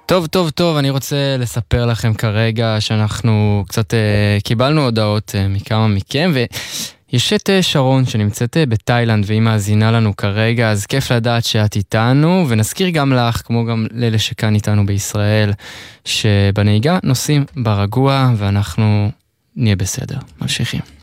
טוב, אני רוצה לספר לכם כרגע שאנחנו קצת קיבלנו הודעות מכמה מכם, ויש את שרון שנמצאת בתאילנד והיא מאזינה לנו כרגע, אז כיף לדעת שאת איתנו, ונזכיר גם לך, כמו גם לאלה שכאן איתנו בישראל, שבנהיגה נוסעים ברגוע ואנחנו נהיה בסדר. ממשיכים.